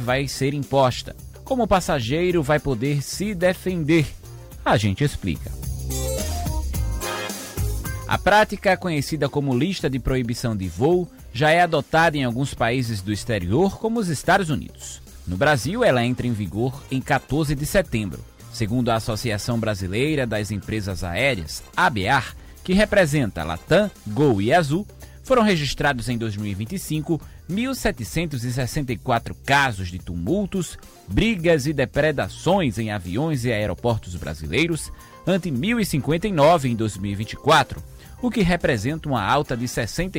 vai ser imposta. Como o passageiro vai poder se defender? A gente explica. A prática, conhecida como lista de proibição de voo, já é adotada em alguns países do exterior, como os Estados Unidos. No Brasil, ela entra em vigor em 14 de setembro. Segundo a Associação Brasileira das Empresas Aéreas, ABAR, que representa Latam, Gol e Azul, foram registrados em 2025 1.764 casos de tumultos, brigas e depredações em aviões e aeroportos brasileiros, ante 1.059 em 2024, o que representa uma alta de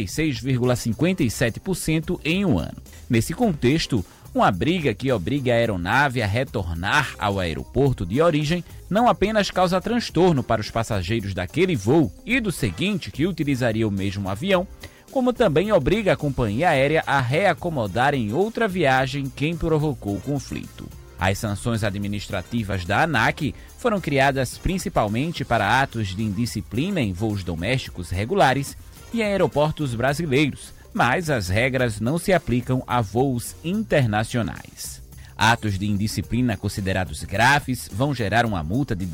66,57% em um ano. Nesse contexto, uma briga que obriga a aeronave a retornar ao aeroporto de origem não apenas causa transtorno para os passageiros daquele voo e do seguinte que utilizaria o mesmo avião, como também obriga a companhia aérea a reacomodar em outra viagem quem provocou o conflito. As sanções administrativas da ANAC foram criadas principalmente para atos de indisciplina em voos domésticos regulares e em aeroportos brasileiros, mas as regras não se aplicam a voos internacionais. Atos de indisciplina considerados graves vão gerar uma multa de R$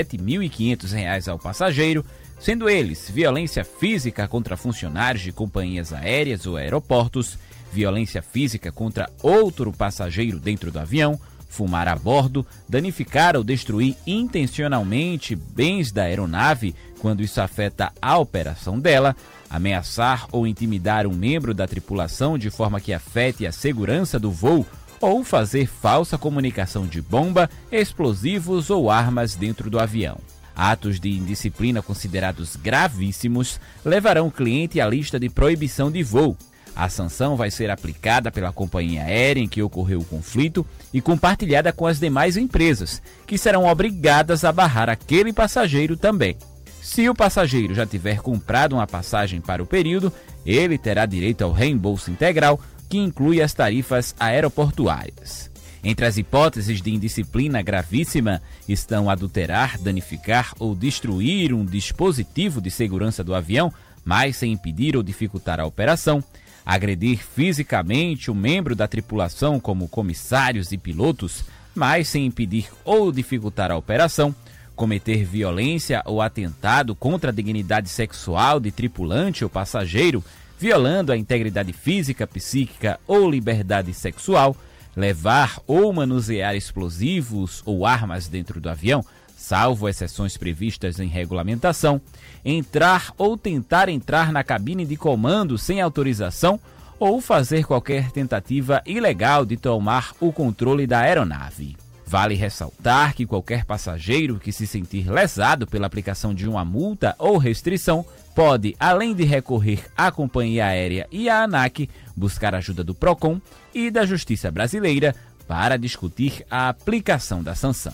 17.500 ao passageiro, sendo eles violência física contra funcionários de companhias aéreas ou aeroportos, violência física contra outro passageiro dentro do avião, fumar a bordo, danificar ou destruir intencionalmente bens da aeronave quando isso afeta a operação dela, ameaçar ou intimidar um membro da tripulação de forma que afete a segurança do voo ou fazer falsa comunicação de bomba, explosivos ou armas dentro do avião. Atos de indisciplina considerados gravíssimos levarão o cliente à lista de proibição de voo. A sanção vai ser aplicada pela companhia aérea em que ocorreu o conflito e compartilhada com as demais empresas, que serão obrigadas a barrar aquele passageiro também. Se o passageiro já tiver comprado uma passagem para o período, ele terá direito ao reembolso integral, que inclui as tarifas aeroportuárias. Entre as hipóteses de indisciplina gravíssima estão adulterar, danificar ou destruir um dispositivo de segurança do avião, mas sem impedir ou dificultar a operação, agredir fisicamente um membro da tripulação, como comissários e pilotos, mas sem impedir ou dificultar a operação, cometer violência ou atentado contra a dignidade sexual de tripulante ou passageiro, violando a integridade física, psíquica ou liberdade sexual, levar ou manusear explosivos ou armas dentro do avião, salvo exceções previstas em regulamentação, entrar ou tentar entrar na cabine de comando sem autorização ou fazer qualquer tentativa ilegal de tomar o controle da aeronave. Vale ressaltar que qualquer passageiro que se sentir lesado pela aplicação de uma multa ou restrição pode, além de recorrer à companhia aérea e à ANAC, buscar ajuda do PROCON e da Justiça Brasileira para discutir a aplicação da sanção.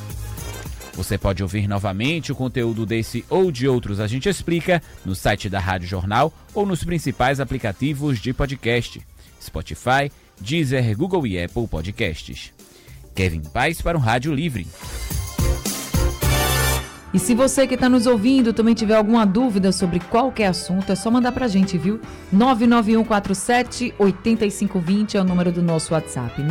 Você pode ouvir novamente o conteúdo desse ou de outros A Gente Explica no site da Rádio Jornal ou nos principais aplicativos de podcast: Spotify, Deezer, Google e Apple Podcasts. Kevin Paz para o Rádio Livre. E se você que está nos ouvindo também tiver alguma dúvida sobre qualquer assunto, é só mandar pra gente, viu? 99147-8520 é o número do nosso WhatsApp.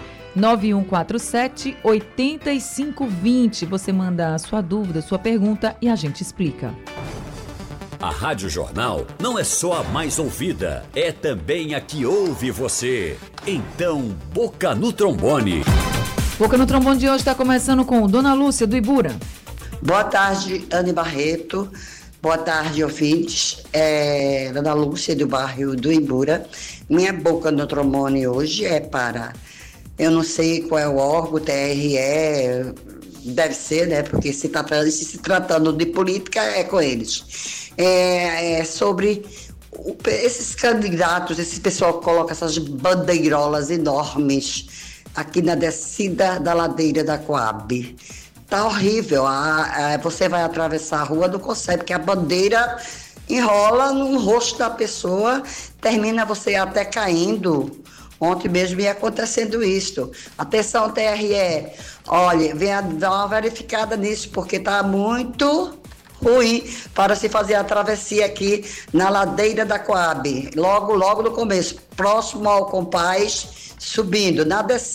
99147-8520. Você manda a sua dúvida, sua pergunta e a gente explica. A Rádio Jornal não é só a mais ouvida, é também a que ouve você. Então, Boca no Trombone. Boca no Trombone de hoje está começando com Dona Lúcia, do Ibura. Boa tarde, Anne Barreto. Boa tarde, ouvintes. Dona Lúcia, do bairro do Ibura. Minha boca no trombone hoje é para... Eu não sei qual é o órgão, TRE, deve ser, né? Porque se tratando de política, é com eles. Sobre esses candidatos, esse pessoal que coloca essas bandeirolas enormes aqui na descida da ladeira da Coab. Tá horrível. Você vai atravessar a rua, não consegue, porque a bandeira enrola no rosto da pessoa, termina você até caindo. Ontem mesmo ia acontecendo isso. Atenção, TRE. Olha, venha dar uma verificada nisso, porque tá muito ruim para se fazer a travessia aqui na ladeira da Coab. Logo no começo, próximo ao Compaz, subindo. Na descida